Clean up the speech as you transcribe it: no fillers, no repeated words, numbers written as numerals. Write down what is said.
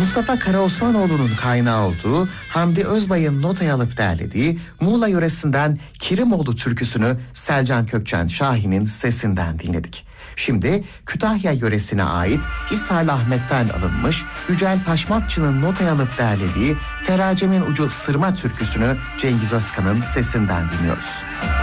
Mustafa Karaosmanoğlu'nun kaynağı olduğu, Hamdi Özbay'ın notaya alıp derlediği Muğla yöresinden Kerimoğlu türküsünü Selcan Kökçen Şahin'in sesinden dinledik. Şimdi Kütahya yöresine ait Hisarlı Ahmet'ten alınmış Yücel Paşmakçı'nın notaya alıp derlediği Feracemin Ucu Sırma türküsünü Cengiz Özkan'ın sesinden dinliyoruz.